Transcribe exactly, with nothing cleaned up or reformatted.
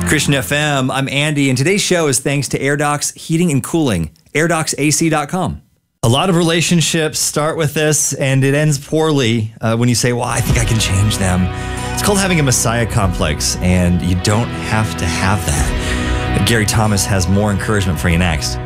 Christian F M, I'm Andy, and today's show is thanks to AirDocs Heating and Cooling, air docs A C dot com. A lot of relationships start with this, and it ends poorly uh, when you say, well, I think I can change them. It's called having a messiah complex, and you don't have to have that. Gary Thomas has more encouragement for you next.